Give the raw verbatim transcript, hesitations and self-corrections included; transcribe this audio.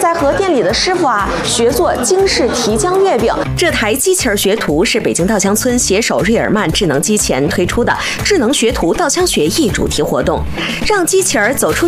在和店里的师傅啊学做京式提浆月饼。 这台机器人学徒是北京稻香村携手瑞尔曼智能机前推出的智能学徒稻香学艺主题活动，让机器人走出